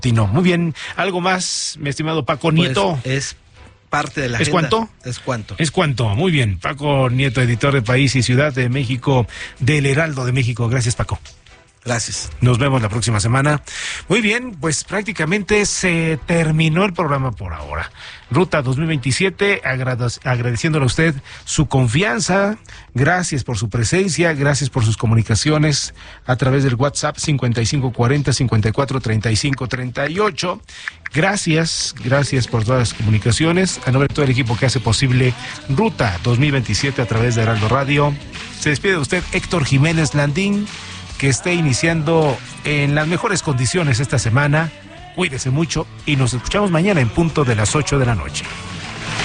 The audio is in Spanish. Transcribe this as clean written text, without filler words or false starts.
Tino. Muy bien, ¿algo más, mi estimado Paco Nieto? Pues es parte de la ¿Es agenda. cuánto? Es cuánto. Es cuánto, muy bien. Paco Nieto, editor de País y Ciudad de México, del Heraldo de México. Gracias, Paco. Gracias. Nos vemos la próxima semana. Muy bien, pues prácticamente se terminó el programa por ahora. Ruta 2027, agradeciéndole a usted su confianza. Gracias por su presencia, gracias por sus comunicaciones a través del WhatsApp 5540-543538. Gracias por todas las comunicaciones. A nombre de todo el equipo que hace posible Ruta 2027 a través de Heraldo Radio. Se despide de usted Héctor Jiménez Landín. Que esté iniciando en las mejores condiciones esta semana. Cuídese mucho y nos escuchamos mañana en punto de las 8 de la noche.